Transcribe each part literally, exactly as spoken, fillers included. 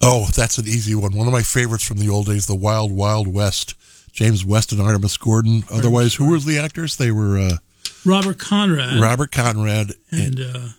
Oh, that's an easy one. One of my favorites from the old days, The Wild Wild West. James West and Artemis Gordon. Otherwise, who were the actors? They were uh, Robert Conrad. Robert Conrad and, and uh,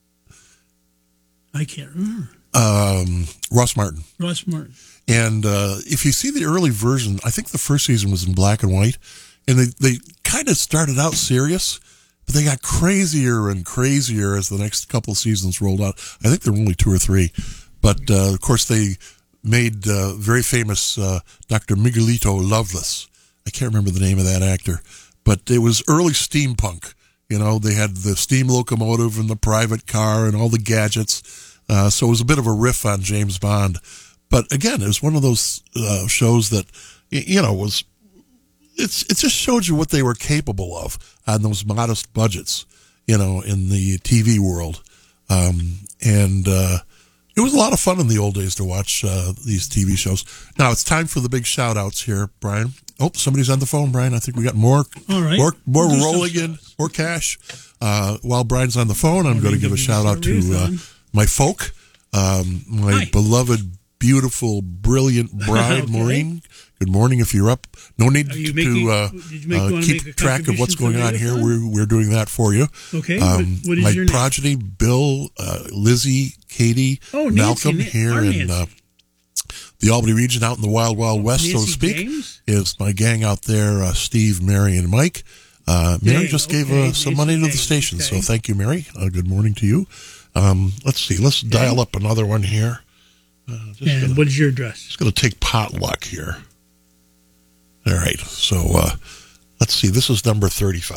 I can't remember. Um, Ross Martin. Ross Martin. And uh, if you see the early version, I think the first season was in black and white, and they they kind of started out serious, but they got crazier and crazier as the next couple of seasons rolled out. I think there were only two or three, but uh, of course they made uh, very famous uh, Doctor Miguelito Loveless. I can't remember the name of that actor, but it was early steampunk. You know, they had the steam locomotive and the private car and all the gadgets. Uh, so it was a bit of a riff on James Bond. But again, it was one of those uh, shows that, you know, was it's it just showed you what they were capable of on those modest budgets, you know, in the T V world. Um, and uh, it was a lot of fun in the old days to watch uh, these T V shows. Now it's time for the big shout outs here, Brian. Oh, somebody's on the phone, Brian. I think we got more, All right. more, more we'll rolling in, more cash. Uh, while Brian's on the phone, I'm going to give a shout out to uh, my folk, um, my Hi. beloved, beautiful, brilliant bride, Okay. Maureen. Good morning. If you're up, no need Are you to making- uh, did you make- uh, wanna keep make a track of what's contribution going for on the here. radio? We're we're doing that for you. Okay. Um, what, what is my your name? progeny, Bill, uh, Lizzie, Katie, Oh, Nancy, Malcolm Na- here our in Nancy. uh, the Albany region, out in the wild, wild west, so to Nancy speak, James? is my gang out there. Uh, Steve, Mary, and Mike. Uh, Mary Dang, just gave okay, uh, some Nancy money to the James, station, okay. so thank you, Mary. Uh, good morning to you. Um, let's see. Let's dial up another one here. Uh, just And gonna, what is your address? just going to take potluck here. All right. So uh, let's see. This is number thirty-five.